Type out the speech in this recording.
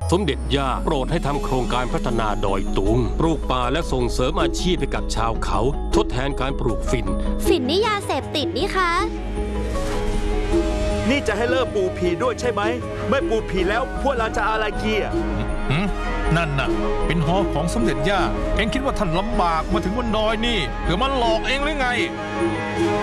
สมเด็จย่าโปรดให้ทำโครงการพัฒนาดอยตุงปลูกป่าและส่งเสริมอาชีพให้กับชาวเขาทดแทนการปลูกฝิ่นนี่ยาเสพติดนี่คะนี่จะให้เลิกปลูกผีด้วยใช่ไหมไม่ปลูกผีแล้วพวกเราจะอะไรเกียร์นั่นน่ะเป็นหอของสมเด็จย่าเอ็งคิดว่าท่านลำบากมาถึงบนดอยนี่เผื่อมันหลอกเองหรือไง